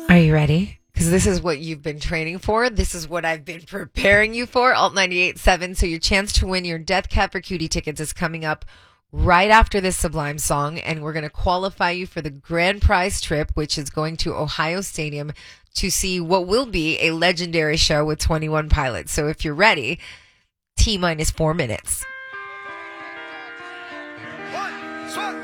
Are you ready? Because this is what you've been training for. This is what I've been preparing you for. Alt 98.7. So your chance to win your Death Cab for Cutie tickets is coming up right after this Sublime song. And we're going to qualify you for the grand prize trip, which is going to Ohio Stadium to see what will be a legendary show with 21 Pilots. So if you're ready, T minus 4 minutes.